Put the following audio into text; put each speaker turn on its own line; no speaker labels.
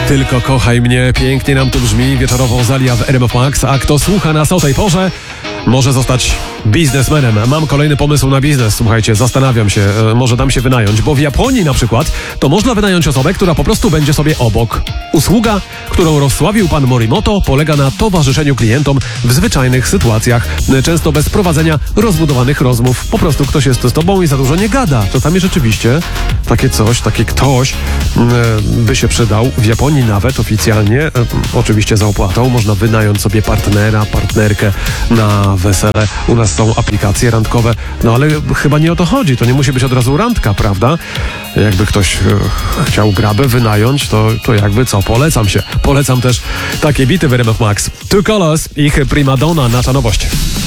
Tylko kochaj mnie, pięknie nam tu brzmi wieczorowo Zalia w RMF Max, a kto słucha nas o tej porze, może zostać biznesmenem. Mam kolejny pomysł na biznes, słuchajcie, zastanawiam się, może dam się wynająć, bo w Japonii na przykład to można wynająć osobę, która po prostu będzie sobie obok. Usługa, którą rozsławił pan Morimoto, polega na towarzyszeniu klientom w zwyczajnych sytuacjach, często bez prowadzenia rozbudowanych rozmów. Po prostu ktoś jest z tobą i za dużo nie gada. Czasami rzeczywiście takie coś, taki ktoś by się przydał. W Japonii nawet oficjalnie, oczywiście za opłatą, można wynająć sobie partnera, partnerkę na wesele. U nas są aplikacje randkowe, no ale chyba nie o to chodzi. To nie musi być od razu randka, prawda? Jakby ktoś chciał grabę wynająć, to jakby co, polecam się. Polecam też takie bity w RMF Max. Two Colors, ich Primadonna, nasza nowość.